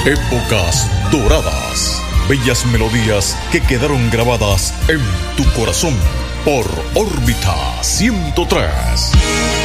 Épocas doradas. Bellas melodías que quedaron grabadas en tu corazón por Órbita 103.